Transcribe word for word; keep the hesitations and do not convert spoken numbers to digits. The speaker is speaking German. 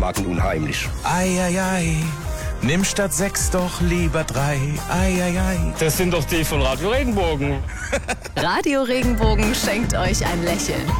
Wagen unheimlich. Eieiei, nimm statt sechs doch lieber drei. Eieiei. Das sind doch die von Radio Regenbogen. Radio Regenbogen schenkt euch ein Lächeln.